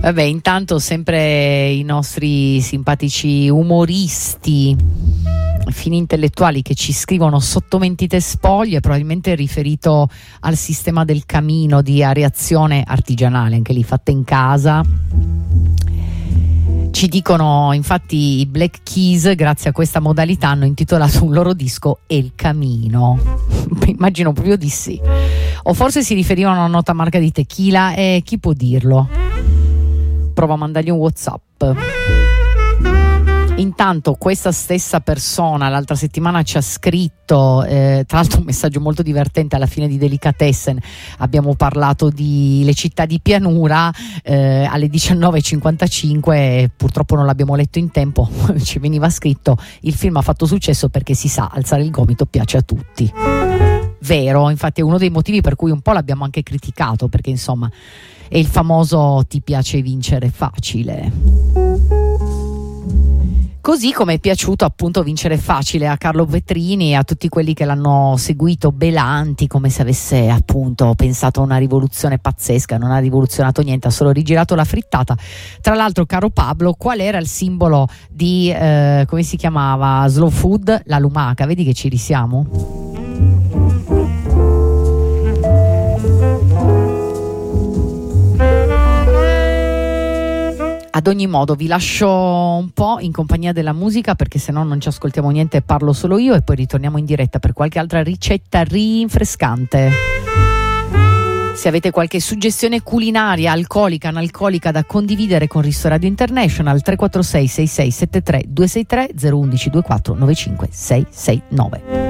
Vabbè, intanto sempre i nostri simpatici umoristi, fini intellettuali che ci scrivono sotto mentite spoglie, probabilmente riferito al sistema del camino di areazione artigianale, anche lì fatta in casa. Ci dicono infatti i Black Keys, grazie a questa modalità, hanno intitolato un loro disco El Camino. Immagino proprio di sì. O forse si riferivano a una nota marca di tequila, e chi può dirlo? Prova a mandargli un WhatsApp. Intanto questa stessa persona l'altra settimana ci ha scritto, tra l'altro un messaggio molto divertente alla fine di Delicatessen. Abbiamo parlato di Le città di pianura alle 19.55, purtroppo non l'abbiamo letto in tempo. Ci veniva scritto: il film ha fatto successo perché si sa, alzare il gomito piace a tutti. Vero, infatti è uno dei motivi per cui un po' l'abbiamo anche criticato, perché insomma è il famoso ti piace vincere facile. Così come è piaciuto appunto vincere facile a Carlo Vetrini e a tutti quelli che l'hanno seguito belanti, come se avesse appunto pensato a una rivoluzione pazzesca. Non ha rivoluzionato niente, ha solo rigirato la frittata. Tra l'altro, caro Pablo, qual era il simbolo di come si chiamava Slow Food? La lumaca. Vedi che ci risiamo? Ad ogni modo vi lascio un po' in compagnia della musica, perché se no non ci ascoltiamo niente e parlo solo io, e poi ritorniamo in diretta per qualche altra ricetta rinfrescante. Se avete qualche suggestione culinaria, alcolica, analcolica da condividere con Ristoradio International, 346 6673 263 011 24 95 669.